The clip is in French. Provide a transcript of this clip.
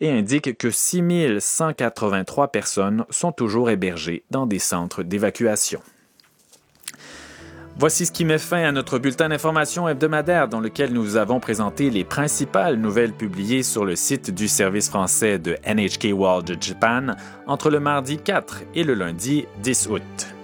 et indique que 6 183 personnes sont toujours hébergées dans des centres d'évacuation. Voici ce qui met fin à notre bulletin d'information hebdomadaire dans lequel nous vous avons présenté les principales nouvelles publiées sur le site du service français de NHK World Japan entre le mardi 4 et le lundi 10 août.